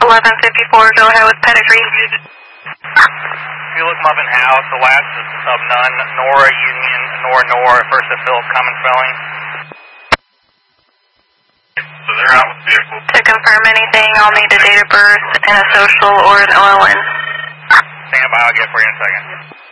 1154, go ahead with pedigree. If you look them up in house, the last is of none, Nora Union, Nora, first of Philip, common spelling. So they're out with vehicles. To confirm anything, I'll need a date of birth and a social or an OLN. Stand by, I'll get for you in a second.